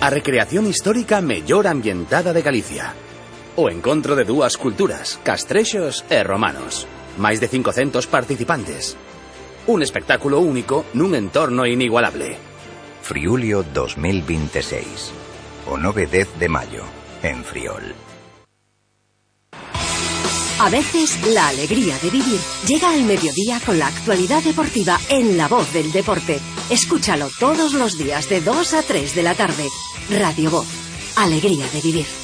A recreación histórica mellor ambientada de Galicia. O encontro de dúas culturas, castrexos e romanos. Máis de 500 participantes. Un espectáculo único nun entorno inigualable. Friulio 2026. O 9-10 de mayo, en Friol. A veces, la alegría de vivir llega al mediodía con la actualidad deportiva en La Voz del Deporte. Escúchalo todos los días de 2 a 3 de la tarde. Radio Voz. Alegría de vivir.